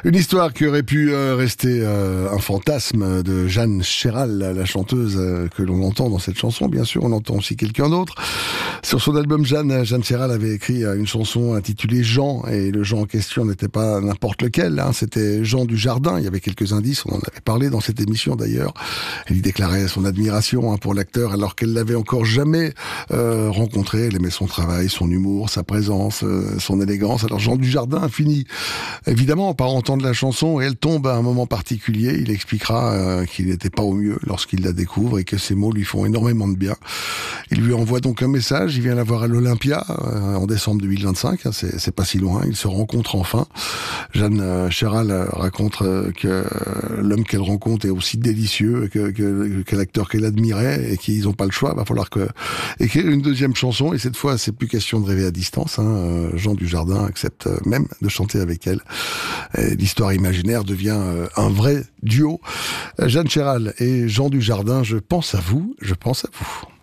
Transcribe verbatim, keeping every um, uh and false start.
Une histoire qui aurait pu euh, rester euh, un fantasme de Jeanne Chéral, la, la chanteuse euh, que l'on entend dans cette chanson. Bien sûr, on entend aussi quelqu'un d'autre. Sur son album Jeanne, Jeanne Chéral avait écrit euh, une chanson intitulée Jean, et le Jean en question n'était pas n'importe lequel, hein, c'était Jean du Jardin. Il y avait quelques indices, on en avait parlé dans cette émission d'ailleurs. Elle y déclarait son admiration hein, pour l'acteur alors qu'elle l'avait encore jamais euh, rencontré. Elle aimait son travail, son humour, sa présence, euh, son élégance. Alors Jean du Jardin finit évidemment par entendre la chanson et elle tombe à un moment particulier. Il expliquera euh, qu'il n'était pas au mieux lorsqu'il la découvre et que ces mots lui font énormément de bien. Il lui envoie donc un message, il vient la voir à l'Olympia euh, en décembre deux mille vingt-cinq, hein, c'est, c'est pas si loin, ils se rencontrent enfin. Jeanne euh, Chéral euh, raconte euh, que euh, l'homme qu'elle rencontre est aussi délicieux que, que, que l'acteur qu'elle admirait et qu'ils n'ont pas le choix, il va falloir que, écrire une deuxième chanson et cette fois c'est plus question de rêver à distance, hein. euh, Jean du Jardin accepte euh, même de chanter avec elle. Et l'histoire imaginaire devient euh, un vrai duo. Euh, Jeanne Chéral et Jean du Jardin, je pense à vous, je pense à vous.